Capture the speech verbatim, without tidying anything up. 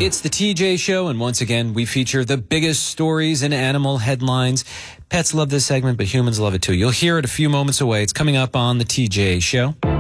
It's the T J Show, and once again, we feature the biggest stories in animal headlines. Pets love this segment, but humans love it too. You'll hear it a few moments away. It's coming up on the T J Show.